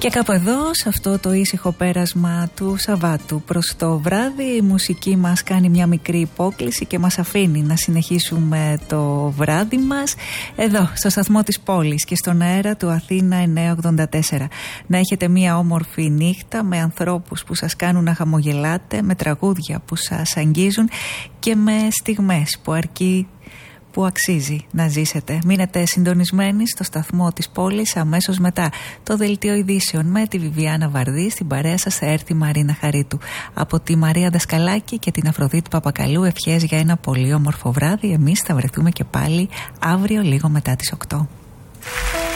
Και κάπου εδώ, σε αυτό το ήσυχο πέρασμα του Σαββάτου προς το βράδυ, η μουσική μας κάνει μια μικρή υπόκληση και μας αφήνει να συνεχίσουμε το βράδυ μας εδώ, στο σταθμό της πόλης και στον αέρα του Αθήνα 984. Να έχετε μια όμορφη νύχτα με ανθρώπους που σας κάνουν να χαμογελάτε, με τραγούδια που σας αγγίζουν και με στιγμές που αρκεί που αξίζει να ζήσετε. Μείνετε συντονισμένοι στο σταθμό της πόλης. Αμέσως μετά το δελτίο ειδήσεων με τη Βιβιάνα Βαρδί. Στην παρέα σας θα έρθει η Μαρίνα Χαρίτου. Από τη Μαρία Δασκαλάκη και την Αφροδίτη Παπακαλού, ευχές για ένα πολύ όμορφο βράδυ. Εμείς θα βρεθούμε και πάλι αύριο λίγο μετά τις 8.